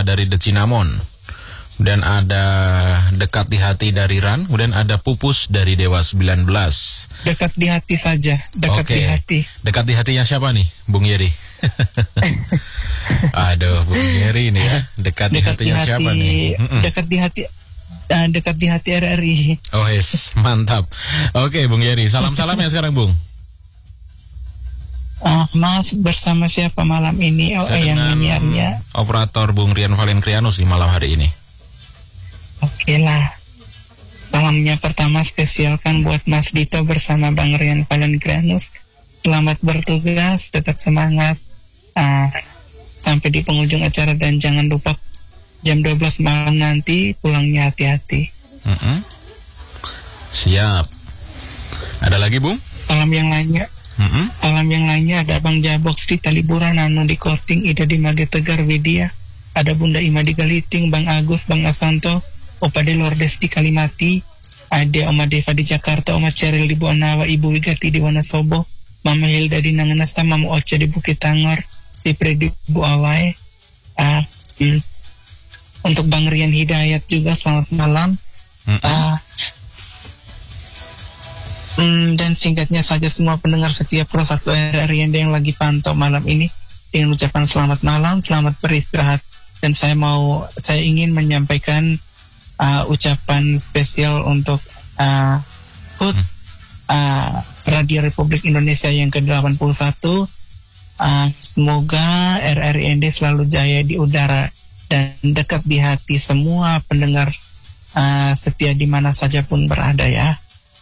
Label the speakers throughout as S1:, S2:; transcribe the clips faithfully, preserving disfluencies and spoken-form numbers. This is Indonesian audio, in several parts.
S1: Usaha dari The Cinnamon. Dan ada Dekat di Hati dari Ran. Kemudian ada Pupus dari Dewa sembilan belas.
S2: Dekat di hati saja, dekat
S1: Oke.
S2: di hati.
S1: Dekat di hatinya siapa nih, Bung Yeri? Aduh, Bung Yeri ini ya. Dekat,
S2: Dekat
S1: di hatinya
S2: di hati,
S1: siapa nih? Mm-mm.
S2: dekat di hati, uh, dekat di hati R R I.
S1: Oh yes, mantap. Oke, Bung Yeri, salam-salam ya sekarang, Bung.
S2: Uh, mas bersama siapa malam ini? Oh,
S1: Saya
S2: yang
S1: dengan
S2: menyiarnya.
S1: operator Bung Rian Valentrianus di malam hari ini.
S2: Oke lah. Salamnya pertama spesialkan buat Mas Dito bersama Bang Rian Valentrianus. Selamat bertugas, tetap semangat. Uh, sampai di penghujung acara dan jangan lupa jam dua belas malam nanti pulangnya hati-hati.
S1: Mm-mm. Siap. Ada lagi, Bung?
S2: Salam yang lainnya.
S1: Mm-mm.
S2: Salam yang lainnya ada Bang Jabox di Taliburan, Nano di Korting, Ida di Mage Tegar, Widya. Ada Bunda Ima di Galiting, Bang Agus, Bang Asanto, Opa de Lourdes di Kalimati, ada Oma Deva di Jakarta, Oma Ceril di Buanawa, Ibu Wigati di Wonosobo, Mama Hilda di Nanganasa, Mama Ocha di Bukit Tangor, Sipre di Buawai. Uh, hmm. Untuk Bang Rian Hidayat juga selamat malam. Uh, hmm, dan singkatnya saja semua pendengar setiap Pro satu R R I yang lagi pantau malam ini dengan ucapan selamat malam, selamat beristirahat. Dan saya mau, saya ingin menyampaikan Uh, ucapan spesial untuk uh, H U T uh, Radio Republik Indonesia yang ke delapan puluh satu. Uh, semoga R R I N D selalu jaya di udara dan dekat di hati semua pendengar uh, setia di mana saja pun berada ya.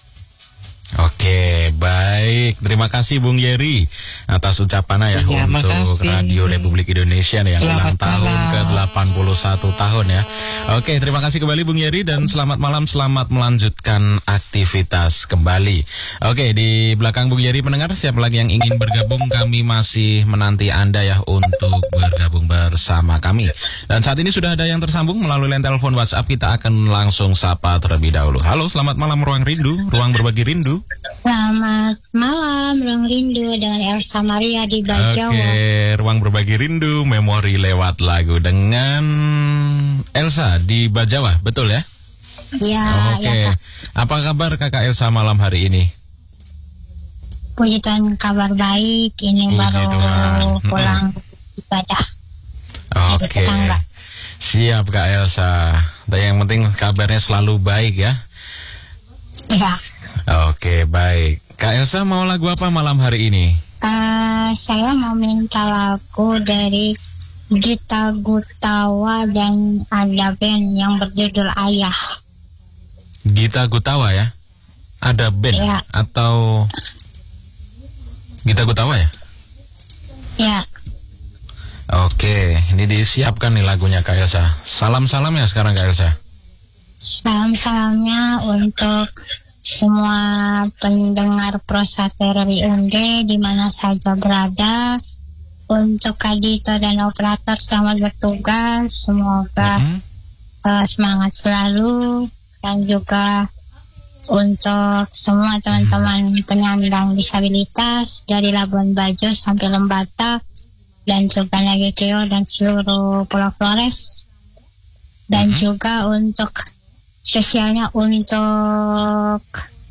S1: Oke, baik. Terima kasih Bung Yeri atas ucapannya ya,
S2: ya
S1: untuk
S2: makasih.
S1: Radio Republik Indonesia nih, yang
S2: Selamat
S1: ulang tahun
S2: malam.
S1: ke delapan puluh satu tahun ya. Oke, terima kasih kembali Bung Yeri dan selamat malam, selamat melanjutkan aktivitas kembali. Oke, di belakang Bung Yeri pendengar, siapa lagi yang ingin bergabung, kami masih menanti Anda ya untuk bergabung bersama kami. Dan saat ini sudah ada yang tersambung melalui line telepon WhatsApp, kita akan langsung sapa terlebih dahulu. Halo, selamat malam Ruang Rindu, Ruang Berbagi Rindu.
S3: Selamat malam, Ruang Rindu dengan Elsa Maria di Bajawa.
S1: Oke, Ruang Berbagi Rindu, memori lewat lagu dengan Elsa di Bajawa, betul ya?
S3: Ya,
S1: Oke,
S3: ya Kak.
S1: apa kabar Kakak Elsa malam hari ini?
S3: Puji Tuhan, kabar baik. Ini
S1: Puji
S3: baru
S1: Tuhan.
S3: pulang ibadah.
S1: Oke,
S3: tetangga.
S1: siap Kak Elsa. Dan yang penting kabarnya selalu baik ya.
S3: Ya,
S1: Oke, baik. Kak Elsa mau lagu apa malam hari ini?
S3: uh, saya mau minta lagu dari Gita Gutawa dan ada band yang berjudul Ayah.
S1: Gita Gutawa ya? Ada band
S3: Ya.
S1: atau Gita Gutawa ya?
S3: Ya,
S1: Oke, ini disiapkan nih lagunya Kak Elsa. Salam-salam ya sekarang Kak Elsa.
S3: salam-salamnya untuk semua pendengar Pro satu R R I N D di mana saja berada. Untuk Kak Dito dan operator selamat bertugas. Semoga
S1: Mm-hmm.
S3: uh, semangat selalu. Dan juga untuk semua teman-teman penyandang disabilitas dari Labuan Bajo sampai Lembata dan juga Nagekeo dan seluruh Pulau Flores. Dan
S1: Mm-hmm.
S3: juga untuk spesialnya untuk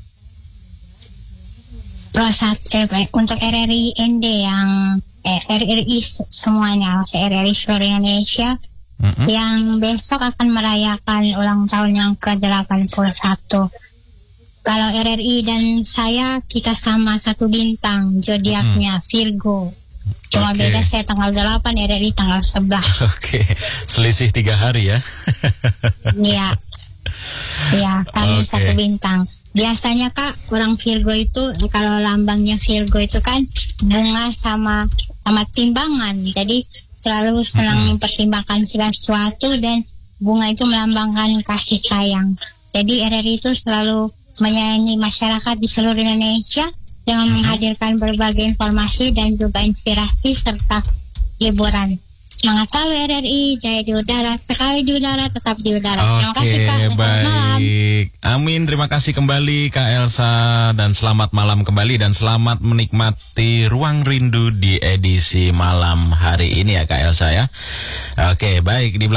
S3: Prosat eh, untuk R R I N D yang eh, R R I semuanya, R R I seluruh Indonesia
S1: Mm-hmm.
S3: yang besok akan merayakan ulang tahun yang ke delapan puluh satu. Kalau R R I dan saya kita sama satu bintang, zodiaknya Virgo. Cuma
S1: Oke.
S3: beda saya tanggal delapan, R R I tanggal sebelas.
S1: Oke, selisih tiga hari ya.
S3: Iya. Ya, kami
S1: Oke.
S3: satu bintang. Biasanya Kak, orang Virgo itu kalau lambangnya Virgo itu kan bunga sama sama timbangan. Jadi selalu senang
S1: Mm-hmm.
S3: mempertimbangkan segala sesuatu dan bunga itu melambangkan kasih sayang. Jadi R R I itu selalu menyayangi masyarakat di seluruh Indonesia dengan
S1: Mm-hmm.
S3: menghadirkan berbagai informasi dan juga inspirasi serta hiburan. Semangat selalu R R I, jaya di udara, sekali di udara, tetap di udara. Terima
S1: Oke,
S3: kasih Kak, selamat malam.
S1: baik. Amin, terima kasih kembali Kak Elsa dan selamat malam kembali dan selamat menikmati Ruang Rindu di edisi malam hari ini ya Kak Elsa ya. Oke, baik. Di